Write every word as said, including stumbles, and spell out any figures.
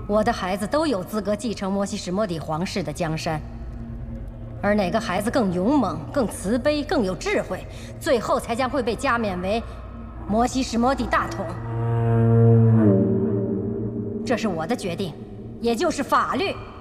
我的孩子都有资格继承摩西史摩底皇室的江山。而哪个孩子更勇猛、更慈悲、更有智慧，最后才将会被加冕为摩西史摩底大统。这是我的决定，也就是法律。